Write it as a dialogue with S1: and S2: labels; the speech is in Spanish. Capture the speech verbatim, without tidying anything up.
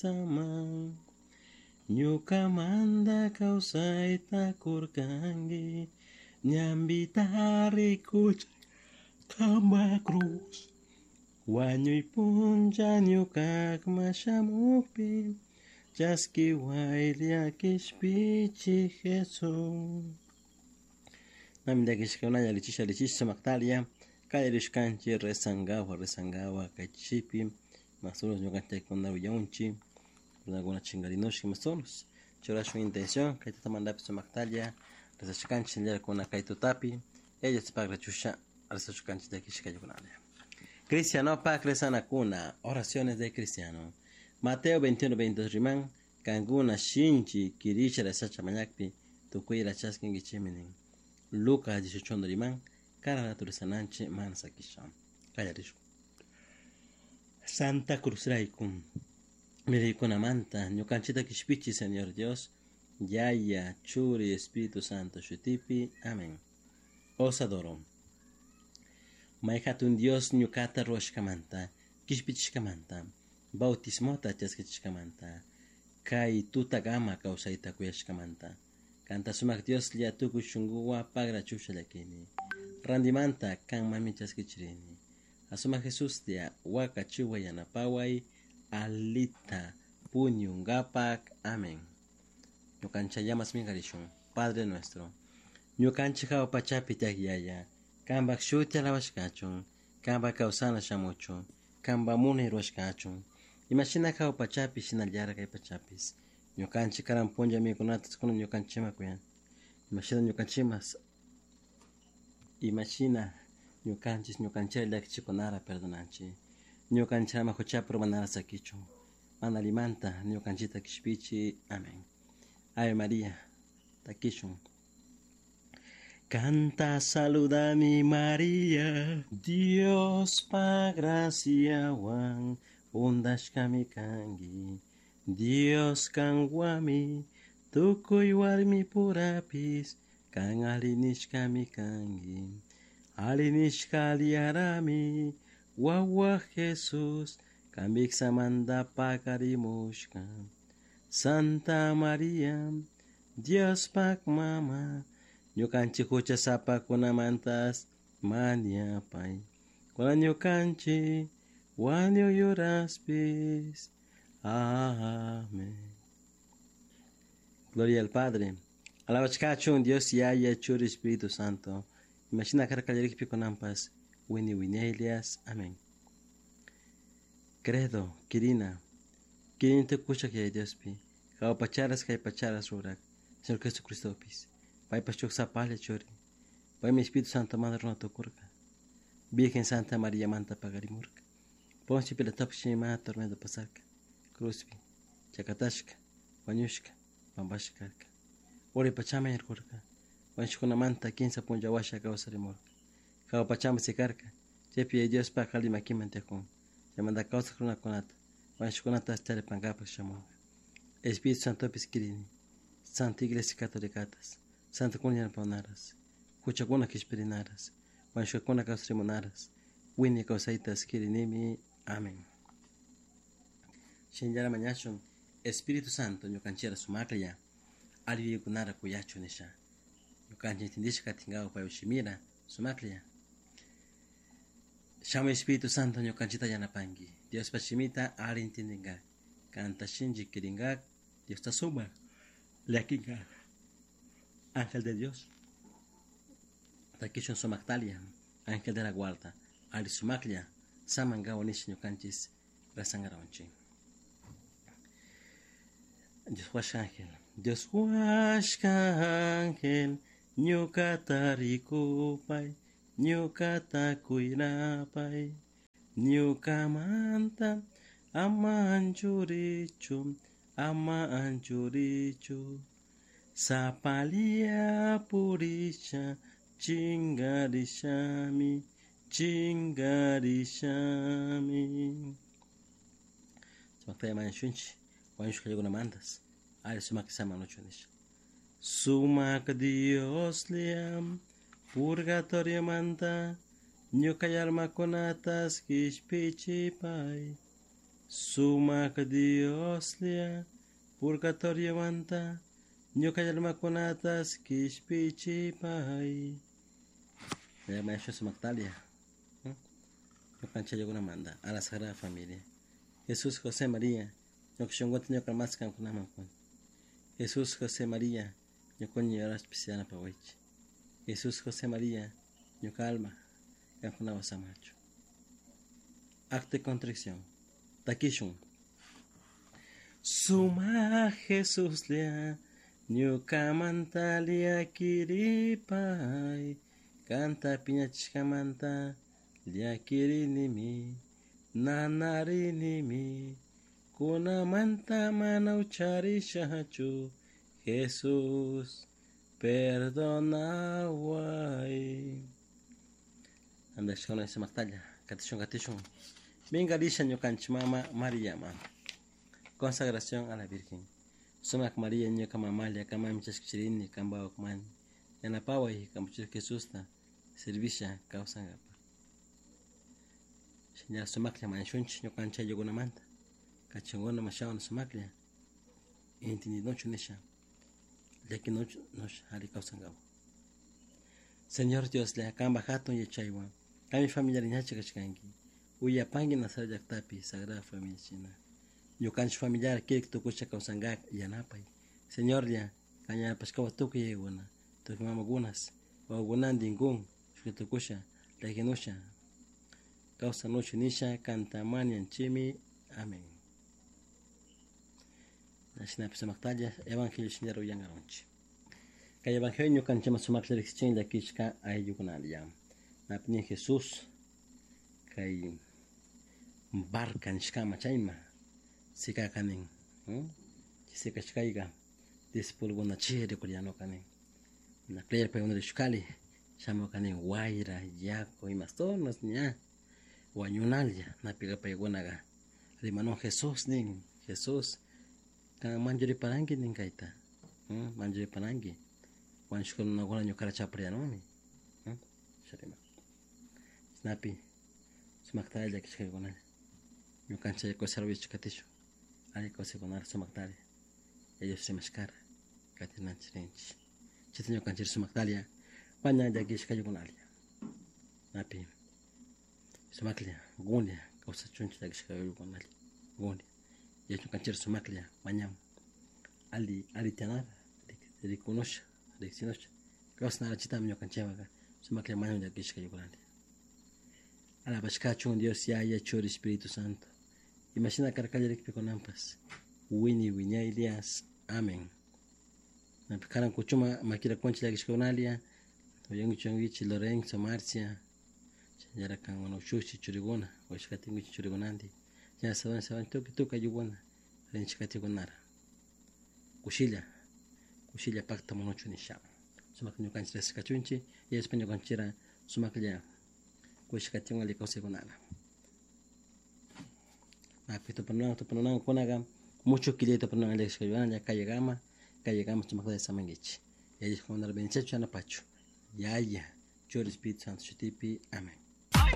S1: saman. Ñuka manda kawsayta kurkangi. Ñambitari kuchay kamba cruz. Wañuy puncha ñukak mashamupin. Chaski waylia kishpichi Jesús. Namda kishkuna yalichisha lichisha maktalia. Kaya rishkanchi resangawa resangawa kachipi. Masuros ñukante kuna uyaunchi. Alguna chingarinoshi masonos. Chora su intención. Kaita tamanda piso maktalia. Resachkanchi lera kuna kaito tapi. Ella se paga chusha. Resachkanchi de kishka yukunalia. Cristiano pa cresana kuna. Oraciones de cristiano. Mateo veintiuno veintidós riman. Kanguna shinchi kirisha resacha manyakpi. Tukuira chaskin gichiminin. Lucas dieciocho riman. Cara naturisananche mansakisham. Kaya rishu. Santa Cruz Raikum. Mirikuna manta. Ñukanchita kishpichi Señor Dios. Yaya, Churi, Espíritu Santo, Shutipi. Amén. Os adoro. Maikatun Dios ñukata roshkamanta. Kishpichkamanta. Bautismota chaskachkamanta. Kai tuta gama kausaita kuyashkamanta. Canta sumak Dios lia tuku shunguwa pagra chushalakini. Randimanta kan mami chaskichirini. Asuma Jesús dia waka chuwa yanapawai alita puñungapak. Amén. Ñukancha llamas mingarishun. Padre nuestro. Ñukancha kao pachapi tagyaya. Kamba shuti alawashkachun. Kamba kausana shamuchun. Kamba mune roshkachun. Imagina kao pachapi shinalyara kai pachapis. Ñukanchi karampunja mikunatas kuna ñukanchima kuyan. Imagina ñukanchimas. Imagina ñukanchis ñukanchira llakichikunara perdonanchi. Ñukanchira mahuchapro manara sakichu. Mana limanta ñukanchita kishpichi. Amén. Ave María, takishun. Canta, saluda mi María. Dios pa gracia wan. Undash kami kangi. Dios kangwami. Tukuy warmi purapis. Kang alinish kami kangi. Alinish kaliarami. Wawa Jesús. Kambik samanda pakarimushka. Santa María, Dios pak mama. Ñukanchi kucha sapa kunamantas. Mania pai. Kuna ñukanchi. Wanyo lloraspis. Amén. Gloria al Padre. Alabachkachun Dios Yaya Churi Espíritu Santo. Imagina caracalerik piconampas. Winnie Winelias. Amén. Credo, Kirina. Kirina te escucha que hay Dios pi. Kao pacharas que hay pacharas rurak. Señor Jesucristo pis. Pai pachuk sapale chori. Pai mi Espíritu Santo Madre no tokurka. Virgen Santa María Manta Pagarimurka. Ponchi pila tapshima tornado pasarka. Cruzpi. Chakatashka. Wanyushka. Pambashkarka. Ori pachama yerkurka. Wanshukuna manta quince punja washa kausarimurka. Kao pachama sikarka. Chepi Dios pa kalima kimantekun. Llamanda causa cruna conata. Wanshkunata stare pangapak shamonga. Espíritu Santo piskirini. Santa Iglesia Catolicatas. Santa Cunyan Paunaras. Kuchakuna kishperinaras. Wanshukuna causrimonaras. Winnie causaitas kirinimi. Amén. Shinjara mañachun. Espíritu Santo ñukanchira sumaklia. Alvi kunara kuyachu nisha. Ñukanchi tindisha katingao pa ushimira sumaklia. Shama Espíritu Santo ñukanchita yanapangi. Dios pachimita alintindinga. Canta shinji kiringa. Dios tasuma. Leakinga. Ángel de Dios. Takishun sumaktalia. Ángel de la guarda. Ali sumaklia. Samanga onish ñukanchis. Rasangaraonchi. Dios huashka ángel. Dios huashka ángel. Ñukata rikupay. Ñukata kuirapay. Ñuka manta. Ama anchurichu. Ama anchurichu. Sapalia purisha. Chingarishami. Chingarishami. Sumakta mañana shunchi. Wanshka lleguna mandas. Ari sumak sama nochonish. Sumak Dios liam. Purgatorio manta. Ñuka yarmakunatas kishpichi pay. sumak Dios lia, purgatorio manta, ñuka yalmakunatas kishpichipai. Ya maestro sumaktalia. Ñuka chayoguna manda a la Sagrada Familia. Jesús, José, María, ñuka shunguta ñuka maskan kunaman kun. Jesús, José, María, ñuka ñora especial pa wechi. Jesús, José, María, ñuka alma, kankuna wasamacho. Acto de contrición. Takishun. Suma Jesús lea, ñuka mantalia kiripai, canta piñachka manta, lia kirinimi, nanarinimi, kuna manta mana ucharishachu, Jesús, perdona guay. Anda shona esa matalla, katishun katishun. Venga lisha ñukanchi mama María mama. Consagración a la Virgen. Sumak María ñuka mamalia kama michashkichirini kamba okman. Yana pawai kamuchis Jesús na servisha kausangapa. Señal sumaklia manshunchi ñukancha yoguna manta. Kachingona mashawan sumaklia. Intini nochu nesha. Leki nochu nosh hari kausangapa. Señor Dios le akamba hatun yechaywa. Kami familia ñachi kachkanki. Uya pangi na sarja tapi Sagrada Familia China. Ñukanchi familiar kek tukusha kausangak yanapay. Señor ya kanya paskawa tuku yeguna. Tuku mama gunas. Wagunan dingun. Shuki tukusha. Lekinusha. Kausa nochu nisha kantamani anchimi. Amén. Nashina pisa maktalla evangelio shinjaro yangaronchi. Kaya evangelio ñukanchi masumakla rexichin da kishka ayukunal yam. Napni Jesús kay barca nishkama chayma sika kanin sika chkaiga despolgona chere koreano kanin na clear pa una shkali chamo kanin waira yako y mastonos nya wanyunalia na piga pa gonaga rimano Jesús nin Jesús kan manjuri parangi nin kaita manjuri parangi wan shkol na gona nyukara chapriano ni sharima snapi sumaktali kishka gona ñukancha yako servicio katishu ali kose konar sumaktali ellos se mascar katinan chirenchi chita ñukancha sumaktalia paña de kishka yukonalia napi sumaklia gunia kausa chunchi de kishka yukonalia gunia ya ñukancha sumaklia mañam ali ali tanar de conosha de sinosha kausa na chita ñukancha vaga sumaklia mañam de kishka yukonalia ala bashkachu Dios ya ya chori Espíritu Santo. Imagina carcalle que con ampas. Winnie winya Elias. Amén. Na pikaran kuchuma makira konchi la kishkonalia. Oyangu chongichi Lorenzo Marcia. Chanyara kan wana ushushi churigona. Washikati nguchi churigonandi. Chanya sawan sawan toki toka yugona. Renchikati gonara. Kushilya. Kushilya pakta monochu nisha. Sumaknya kanchi la sikachunchi. Ya espanyo kanchira sumaknya. Kushikati ngali kause gonara. Apito pernah tu pernah konaga mucho kilito pernah ale escribana ya calle gama calle gama tu makda samangichi ya es como la bendición na pacho ya ya chor Espíritu Santo chutipi amén.